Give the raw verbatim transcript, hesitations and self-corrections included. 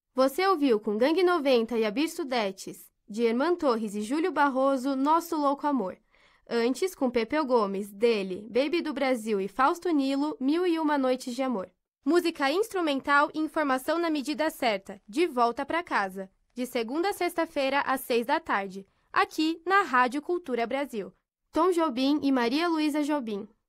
Você ouviu com Gangue noventa e Abir Sudetes, de Herman Torres e Júlio Barroso, Nosso Louco Amor. Antes, com Pepeu Gomes, dele, Baby do Brasil e Fausto Nilo, Mil e Uma Noites de Amor. Música instrumental e informação na medida certa, De Volta pra Casa, de segunda a sexta-feira às seis da tarde, aqui na Rádio Cultura Brasil. Tom Jobim e Maria Luísa Jobim.